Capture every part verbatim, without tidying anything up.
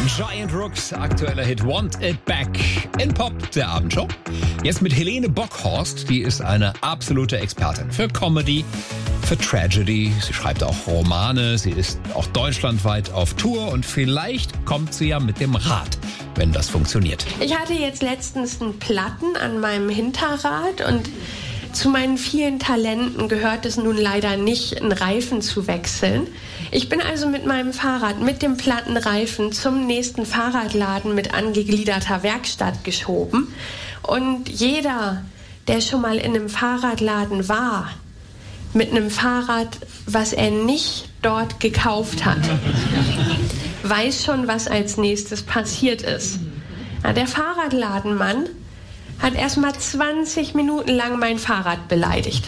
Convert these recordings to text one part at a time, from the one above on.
Giant Rooks, aktueller Hit Want It Back in Pop der Abendshow. Jetzt mit Helene Bockhorst, die ist eine absolute Expertin für Comedy, für Tragedy. Sie schreibt auch Romane, sie ist auch deutschlandweit auf Tour und vielleicht kommt sie ja mit dem Rad, wenn das funktioniert. Ich hatte jetzt letztens einen Platten an meinem Hinterrad und zu meinen vielen Talenten gehört es nun leider nicht, einen Reifen zu wechseln. Ich bin also mit meinem Fahrrad mit dem platten Reifen zum nächsten Fahrradladen mit angegliederter Werkstatt geschoben. Und jeder, der schon mal in einem Fahrradladen war, mit einem Fahrrad, was er nicht dort gekauft hat, weiß schon, was als nächstes passiert ist. Ja, der Fahrradladenmann hat erst mal zwanzig Minuten lang mein Fahrrad beleidigt.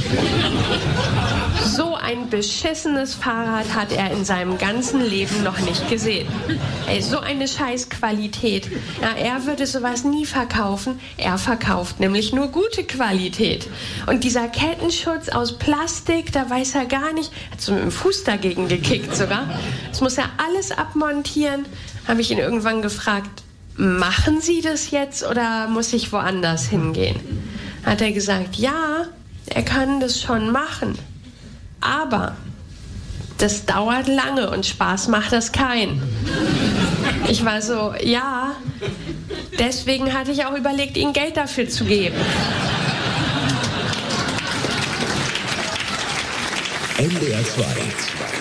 So ein beschissenes Fahrrad hat er in seinem ganzen Leben noch nicht gesehen. Ey, so eine Scheißqualität. Ja, er würde sowas nie verkaufen. Er verkauft nämlich nur gute Qualität. Und dieser Kettenschutz aus Plastik, da weiß er gar nicht, hat so mit dem Fuß dagegen gekickt sogar. Das muss er alles abmontieren. Habe ich ihn irgendwann gefragt, machen Sie das jetzt oder muss ich woanders hingehen? Hat er gesagt, ja, er kann das schon machen, aber das dauert lange und Spaß macht das keinen. Ich war so, ja, deswegen hatte ich auch überlegt, ihm Geld dafür zu geben. N D R zwei